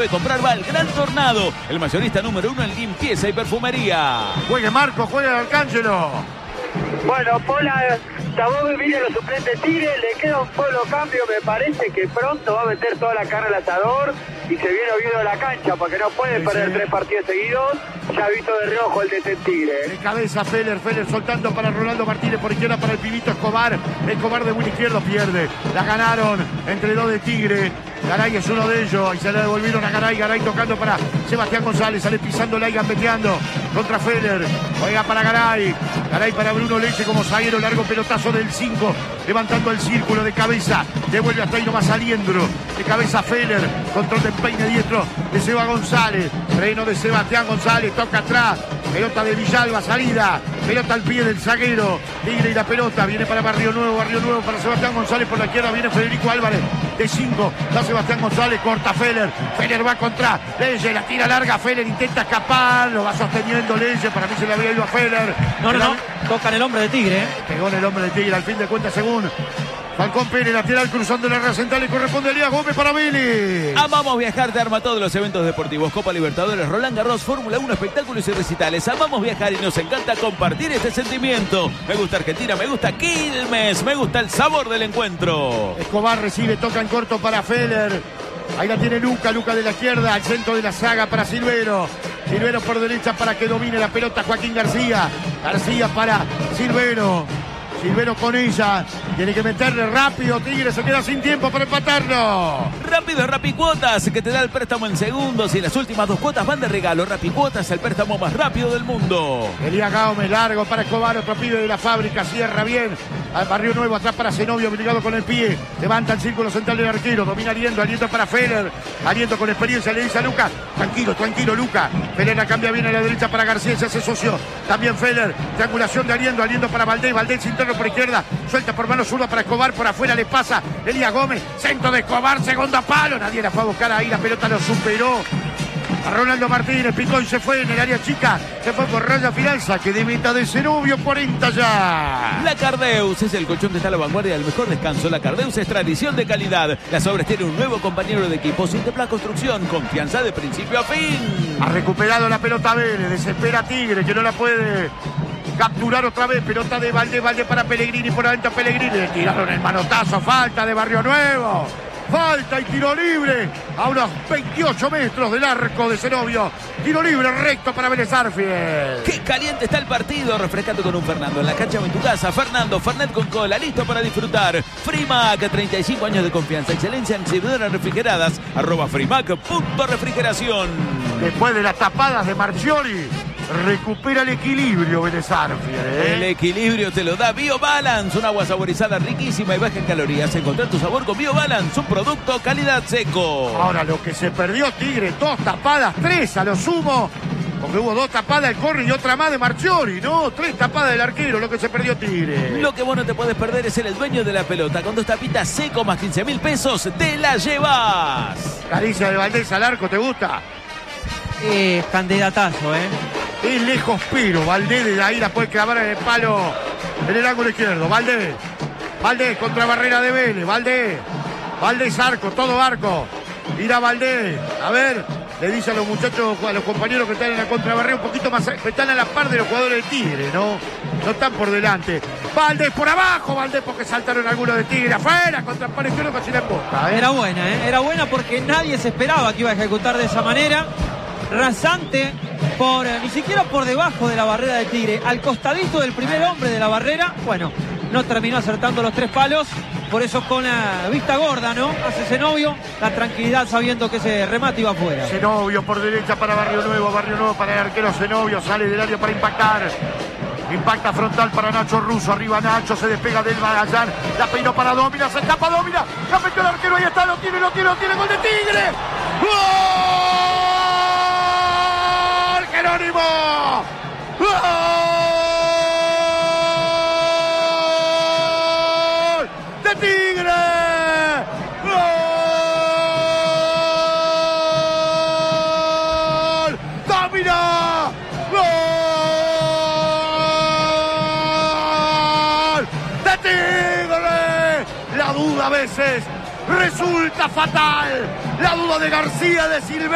sabe comprar va al Gran Tornado, el mayorista número 1 en limpieza y perfumería. Juegue Marco, juegue Arcángelo. Bueno, Pola, Tabó viene los suplentes Tigre, le queda un solo cambio, me parece que pronto va a meter toda la carne al asador y se viene viendo la cancha porque no puede perder 3 partidos seguidos. Ya ha visto de reojo el DT Tigre. De cabeza Feller soltando para Rolando Martínez, por izquierda para el pibito Escobar. Escobar de buen izquierdo pierde. La ganaron entre 2 de Tigre. Garay es uno de ellos y se le devolvieron a Garay. Garay tocando para Sebastián González, sale pisando la y gambeteando contra Feller. Juega para Garay. Garay para Bruno Leche como zaguero, largo pelotazo del 5, levantando el círculo de cabeza. Devuelve hasta ahí nomás a Liendro. De cabeza Feller, control de peine diestro de Seba González. Freno de Sebastián González, toca atrás. Pelota de Villalba, salida. Pelota al pie del zaguero. Tigre y la pelota viene para Barrio Nuevo para Sebastián González. Por la izquierda viene Federico Álvarez de 5. Da Sebastián González, corta Feller. Feller va contra Leye, la tira larga. Feller intenta escapar, lo va sosteniendo Leye. Para mí se le había ido a Feller. No. Tocan el hombre de Tigre. Pegó en el hombre de Tigre, al fin de cuentas, según Falcón Pérez, lateral cruzando la red central, le corresponde a Elías Gómez para Billy. Amamos viajar, te arma todos los eventos deportivos, Copa Libertadores, Roland Garros, Fórmula 1, espectáculos y recitales. Amamos viajar y nos encanta compartir este sentimiento. Me gusta Argentina, me gusta Quilmes, me gusta el sabor del encuentro. Escobar recibe, toca en corto para Feller. Ahí la tiene Luca de la izquierda, al centro de la saga para Silvero. Silvero por derecha para que domine la pelota Joaquín García. García para Silvero. Silvero con ella, tiene que meterle rápido, Tigre se queda sin tiempo para empatarlo. Rápido Rapicuotas, que te da el préstamo en segundos y las últimas 2 cuotas van de regalo. Rapicuotas, el préstamo más rápido del mundo. Elías Gómez, largo para Escobar, otro pibe de la fábrica, cierra bien al Barrio Nuevo, atrás para Zenobio, obligado con el pie, levanta el círculo central del arquero, domina Aliento para Feller, Aliento con experiencia, le dice a Luca, tranquilo Luca. Feller la cambia bien a la derecha para García, se hace socio, también Feller, triangulación de Aliento para Valdés interno por izquierda, suelta por mano zurda para Escobar, por afuera le pasa Elías Gómez, centro de Escobar, segundo palo, nadie la fue a buscar ahí, la pelota lo superó a Ronaldo Martínez, picó y se fue en el área chica, se fue por raya final, saque de meta de Zenobio, 40 ya. La Cardeus es el colchón que está a la vanguardia del mejor descanso. La Cardeus es tradición de calidad. Las Obras tiene un nuevo compañero de equipo, Sinteplas Construcción, confianza de principio a fin. Ha recuperado la pelota Vélez, desespera Tigre, que no la puede capturar otra vez, pelota de Valdés para Pellegrini, por adentro Pellegrini, le tiraron el manotazo, falta de Barrio Nuevo. Falta y tiro libre a unos 28 metros del arco de Zenobio. Tiro libre recto para Vélez Arfield. ¡Qué caliente está el partido! Refrescate con un Fernando en la cancha o en tu casa. Fernando, Fernet con cola, listo para disfrutar. Frimac, 35 años de confianza, excelencia en distribuidoras refrigeradas. @frimac.refrigeración. Después de las tapadas de Marchioli, recupera el equilibrio Vélez Arfield. El equilibrio te lo da BioBalance, un agua saborizada riquísima y baja en calorías. Encontrar tu sabor con BioBalance, un producto calidad seco. Ahora lo que se perdió Tigre, 2 tapadas, 3 a lo sumo, porque hubo 2 tapadas del Corri y otra más de Marchioli, ¿no? 3 tapadas del arquero, lo que se perdió Tigre. Lo que vos no te puedes perder es ser el dueño de la pelota. Con 2 tapitas seco más 15.000 pesos, te la llevas. Caricia de Valdés al arco, ¿te gusta? Candidatazo, Es lejos, pero Valdés de ahí la puede clavar en el palo, en el ángulo izquierdo. Valdés contra barrera de Vélez. Valdés arco, todo arco. Mira Valdés, a ver, le dice a los muchachos, a los compañeros que están en la contrabarrera un poquito más, están a la par de los jugadores de Tigre, ¿no? No están por delante. Valdés por abajo, Valdés porque saltaron algunos de Tigre afuera, contra el palo izquierdo casi la posta, Era buena porque nadie se esperaba que iba a ejecutar de esa manera. Rasante, ni siquiera por debajo de la barrera de Tigre, al costadito del primer hombre de la barrera. Bueno, no terminó acertando los 3 palos, por eso con la vista gorda, ¿no? Hace Zenobio, la tranquilidad sabiendo que ese remate iba afuera. Zenobio por derecha para Barrio Nuevo para el arquero Zenobio, sale del área para impactar. Impacta frontal para Nacho Russo, arriba Nacho, se despega del Magallán, la peinó para Domina, se escapa Domina, la metió el arquero, ahí está, lo tiene, gol de Tigre. ¡Gol! Jerónimo. ¡Gol de Tigre! ¡Gol! ¡Domina! ¡Gol de Tigre! La duda a veces resulta fatal. La duda de García, de Silvestre.